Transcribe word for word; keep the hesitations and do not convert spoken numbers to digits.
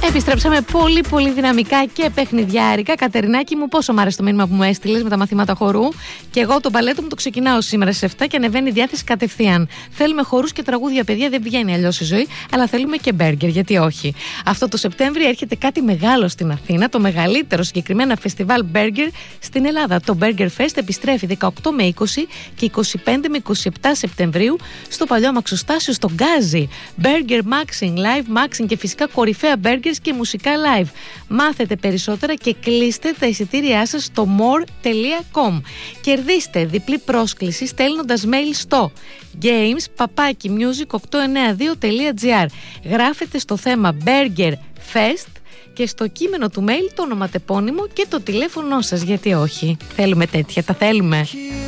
Επιστρέψαμε πολύ πολύ δυναμικά και παιχνιδιάρικα. Κατερινάκη μου, πόσο μ' άρεσε το μήνυμα που μου έστειλες με τα μαθήματα χορού. Και εγώ το μπαλέτο μου το ξεκινάω σήμερα στις επτά και ανεβαίνει η διάθεση κατευθείαν. Θέλουμε χορούς και τραγούδια, παιδιά, δεν βγαίνει αλλιώς η ζωή, αλλά θέλουμε και μπέργκερ, γιατί όχι. Αυτό το Σεπτέμβρη έρχεται κάτι μεγάλο στην Αθήνα, το μεγαλύτερο συγκεκριμένα φεστιβάλ μπέργκερ στην Ελλάδα. Το Burger Fest επιστρέφει δεκαοκτώ με είκοσι και είκοσι πέντε με είκοσι επτά Σεπτεμβρίου στο παλιό Μαξοστάσιο στο Γκάζι. Burger Maxing, Live Maxing και φυσικά κορυφαία burgers και μουσικά live. Μάθετε περισσότερα και κλείστε τα εισιτήριά σας στο more τελεία com. Κερδίστε διπλή πρόσκληση στέλνοντας mail στο games παπάκι music οκτακόσια ενενήντα δύο τελεία gr. Γράφετε στο θέμα Burger Fest και στο κείμενο του mail το ονοματεπώνυμο και το τηλέφωνο σας, γιατί όχι. Θέλουμε τέτοια, τα θέλουμε.